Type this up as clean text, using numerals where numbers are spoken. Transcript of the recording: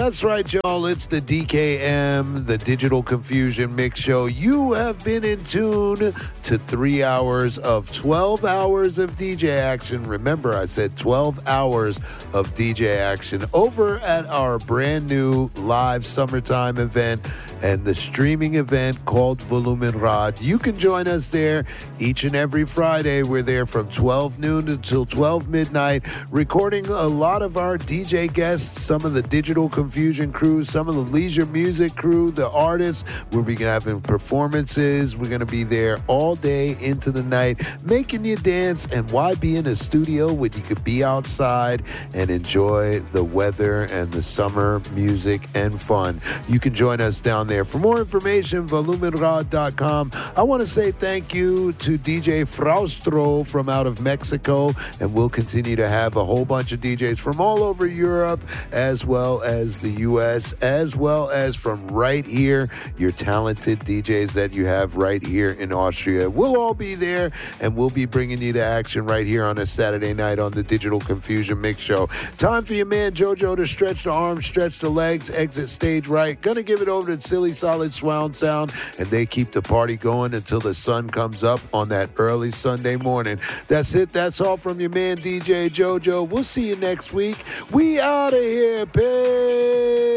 That's right, y'all. It's the DKM, the Digital Confusion Mix Show. You have been in tune to 3 hours of 12 hours of DJ action. Remember, I said 12 hours of DJ action over at our brand new live summertime event and the streaming event called Volumen Rad. You can join us there each and every Friday. We're there from 12 noon until 12 midnight, recording a lot of our DJ guests, some of the Digital Confusion crew, some of the Leisure Music crew, the artists. We'll be having performances. We're going to be there all day into the night, making you dance. And why be in a studio when you could be outside and enjoy the weather and the summer music and fun? You can join us down there. For more information, volumenrad.com. I want to say thank you to DJ Fraustro from out of Mexico, and we'll continue to have a whole bunch of DJs from all over Europe, as well as the U.S., as well as from right here, your talented DJs that you have right here in Austria. We'll all be there, and we'll be bringing you the action right here on a Saturday night on the Digital Confusion Mix Show. Time for your man JoJo to stretch the arms, stretch the legs, exit stage right. Gonna give it over to Silly Solid Sound, and they keep the party going until the sun comes up on that early Sunday morning. That's it. That's all from your man DJ JoJo. We'll see you next week. We out of here. Peace.